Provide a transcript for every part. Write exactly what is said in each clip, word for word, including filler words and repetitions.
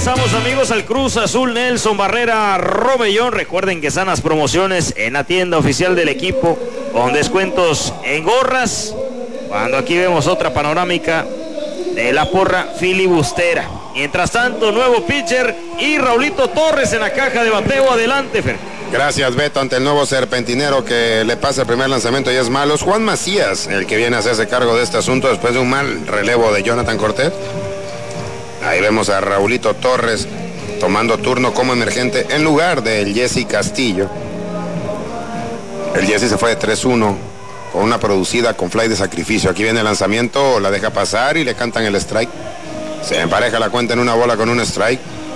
regresamos, amigos, al Cruz Azul. Nelson Barrera Romellón. Recuerden que están las promociones en la tienda oficial del equipo con descuentos en gorras. Cuando aquí vemos otra panorámica de la porra filibustera. Mientras tanto, nuevo pitcher y Raulito Torres en la caja de bateo. Adelante, Fer. Gracias, Beto, ante el nuevo serpentinero que le pasa el primer lanzamiento y es malo. Juan Macías, el que viene a hacerse cargo de este asunto después de un mal relevo de Jonathan Cortés. Ahí vemos a Raulito Torres tomando turno como emergente en lugar del Jesse Castillo. El Jesse se fue de tres uno con una producida con fly de sacrificio. Aquí viene el lanzamiento, la deja pasar y le cantan el strike. Se empareja la cuenta en una bola con un strike.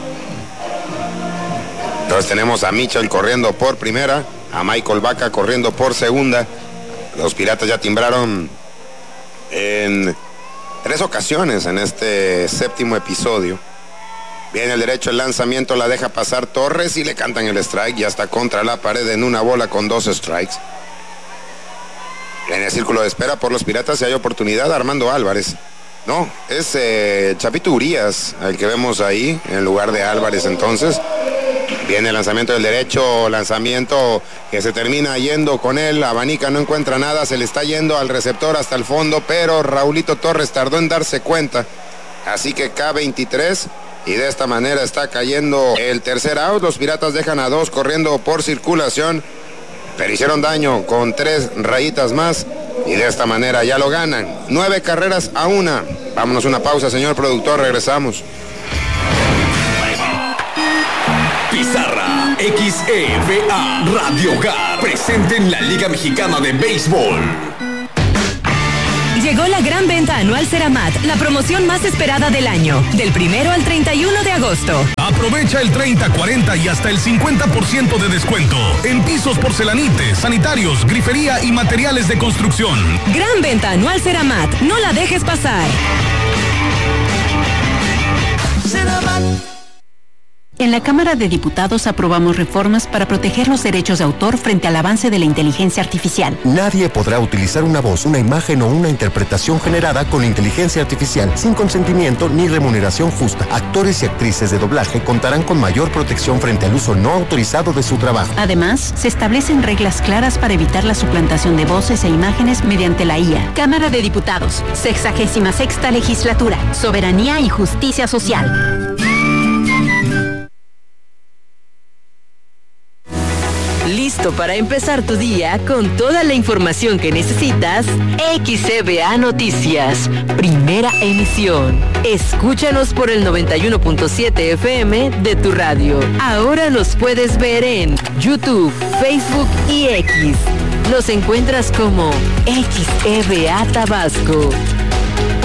Entonces tenemos a Mitchell corriendo por primera, a Michael Vaca corriendo por segunda. Los Piratas ya timbraron en tres ocasiones en este séptimo episodio. Viene el derecho, el lanzamiento, la deja pasar Torres y le cantan el strike. Ya está contra la pared en una bola con dos strikes. En el círculo de espera por los Piratas, si hay oportunidad, Armando Álvarez. No, es eh, Chapito Urias el que vemos ahí en lugar de Álvarez. Entonces viene el lanzamiento del derecho, lanzamiento que se termina yendo con él. Abanica no encuentra nada, se le está yendo al receptor hasta el fondo, pero Raulito Torres tardó en darse cuenta. Así que K veintitrés y de esta manera está cayendo el tercer out. Los Piratas dejan a dos corriendo por circulación, pero hicieron daño con tres rayitas más y de esta manera ya lo ganan. Nueve carreras a una. Vámonos a una pausa, señor productor, regresamos. Pizarra X E V A Radio Hogar presente en la Liga Mexicana de Béisbol. Llegó la gran venta anual Ceramat, la promoción más esperada del año, del primero al treinta y uno de agosto. Aprovecha el treinta, cuarenta y hasta el cincuenta por ciento de descuento en pisos, porcelanites, sanitarios, grifería y materiales de construcción. Gran venta anual Ceramat, no la dejes pasar. Ceramat. En la Cámara de Diputados aprobamos reformas para proteger los derechos de autor frente al avance de la inteligencia artificial. Nadie podrá utilizar una voz, una imagen o una interpretación generada con inteligencia artificial sin consentimiento ni remuneración justa. Actores y actrices de doblaje contarán con mayor protección frente al uso no autorizado de su trabajo. Además, se establecen reglas claras para evitar la suplantación de voces e imágenes mediante la I A. Cámara de Diputados, sexagésima sexta legislatura, soberanía y justicia social. Listo para empezar tu día con toda la información que necesitas. X E V A Noticias, primera emisión. Escúchanos por el noventa y uno punto siete F M de tu radio. Ahora nos puedes ver en YouTube, Facebook y X. Nos encuentras como X E V A Tabasco.